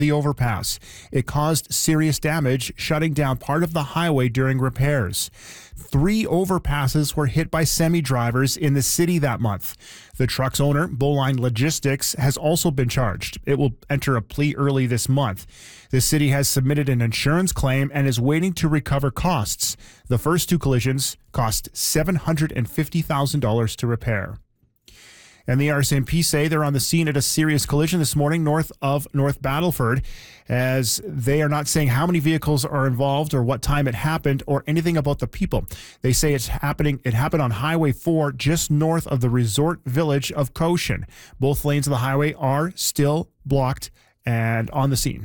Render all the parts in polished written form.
the overpass. It caused serious damage, shutting down part of the highway during repairs. 3 overpasses were hit by semi-drivers in the city that month. The truck's owner, Bowline Logistics, has also been charged. It will enter a plea early this month. The city has submitted an insurance claim and is waiting to recover costs. The first 2 collisions cost $750,000 to repair. And the RCMP say they're on the scene at a serious collision this morning north of North Battleford, as they are not saying how many vehicles are involved or what time it happened or anything about the people. They say it happened on Highway 4 just north of the resort village of Cochin. Both lanes of the highway are still blocked and on the scene.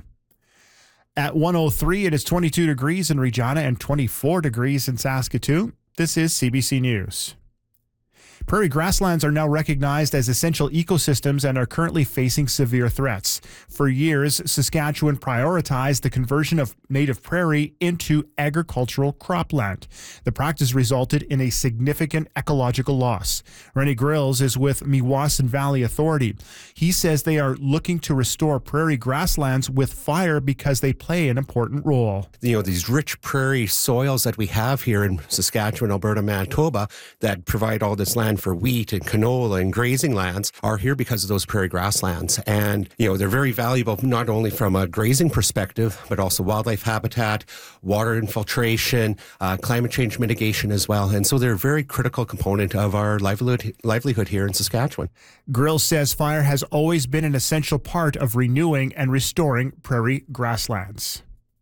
At 1:03, it is 22 degrees in Regina and 24 degrees in Saskatoon. This is CBC News. Prairie grasslands are now recognized as essential ecosystems and are currently facing severe threats. For years, Saskatchewan prioritized the conversion of native prairie into agricultural cropland. The practice resulted in a significant ecological loss. Rennie Grills is with Meewasin Valley Authority. He says they are looking to restore prairie grasslands with fire because they play an important role. These rich prairie soils that we have here in Saskatchewan, Alberta, Manitoba that provide all this land for wheat and canola and grazing lands are here because of those prairie grasslands. And, they're very valuable not only from a grazing perspective, but also wildlife habitat, water infiltration, climate change mitigation as well. And so they're a very critical component of our livelihood here in Saskatchewan. Grill says fire has always been an essential part of renewing and restoring prairie grasslands.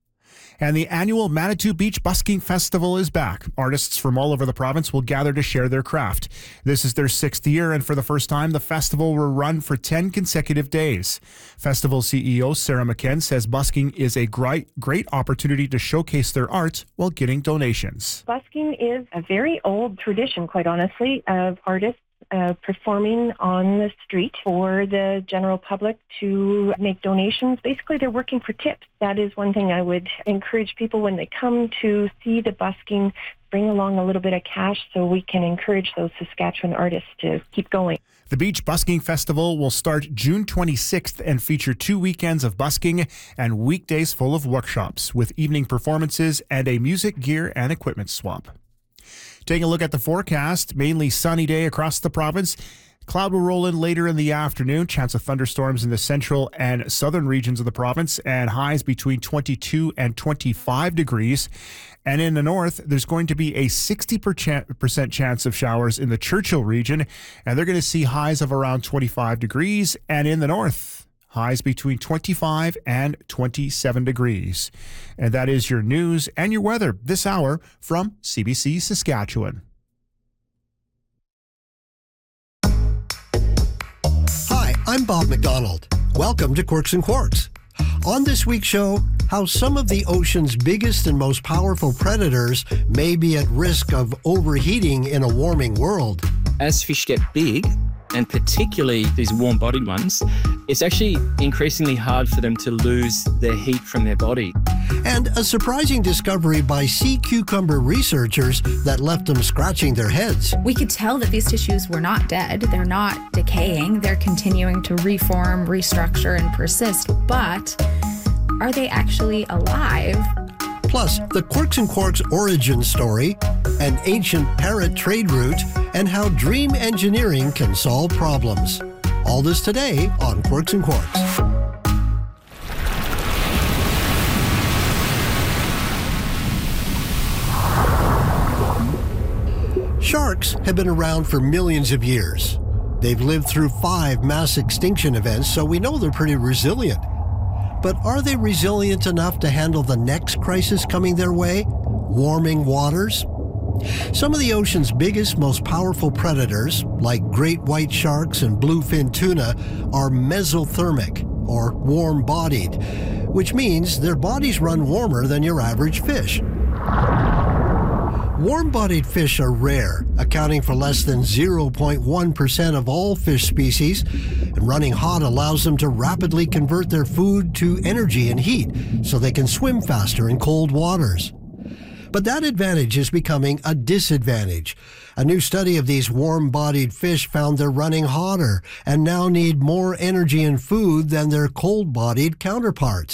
And the annual Manitou Beach Busking Festival is back. Artists from all over the province will gather to share their craft. This is their 6th year, and for the first time, the festival will run for 10 consecutive days. Festival CEO Sarah McKen says busking is a great opportunity to showcase their art while getting donations. Busking is a very old tradition, quite honestly, of artists performing on the street for the general public to make donations. Basically, they're working for tips. That is one thing I would encourage people when they come to see the busking, bring along a little bit of cash so we can encourage those Saskatchewan artists to keep going. The Beach Busking Festival will start June 26th and feature 2 weekends of busking and weekdays full of workshops with evening performances and a music, gear, and equipment swap. Taking a look at the forecast, mainly sunny day across the province. Cloud will roll in later in the afternoon. Chance of thunderstorms in the central and southern regions of the province, and highs between 22 and 25 degrees. And in the north, there's going to be a 60% chance of showers in the Churchill region, and they're going to see highs of around 25 degrees. And in the north, highs between 25 and 27 degrees. And that is your news and your weather this hour from CBC Saskatchewan. Hi, I'm Bob McDonald. Welcome to Quirks and Quarks. On this week's show, how some of the ocean's biggest and most powerful predators may be at risk of overheating in a warming world. As fish get big, and particularly these warm-bodied ones, it's actually increasingly hard for them to lose their heat from their body. And a surprising discovery by sea cucumber researchers that left them scratching their heads. We could tell that these tissues were not dead, they're not decaying, they're continuing to reform, restructure, and persist, but are they actually alive? Plus, the Quirks and Quarks origin story, an ancient parrot trade route, and how dream engineering can solve problems. All this today on Quirks and Quarks. Sharks have been around for millions of years. They've lived through 5 mass extinction events, so we know they're pretty resilient. But are they resilient enough to handle the next crisis coming their way? Warming waters? Some of the ocean's biggest, most powerful predators, like great white sharks and bluefin tuna, are mesothermic, or warm-bodied, which means their bodies run warmer than your average fish. Warm-bodied fish are rare, accounting for less than 0.1% of all fish species, and running hot allows them to rapidly convert their food to energy and heat so they can swim faster in cold waters. But that advantage is becoming a disadvantage. A new study of these warm-bodied fish found they're running hotter and now need more energy and food than their cold-bodied counterparts.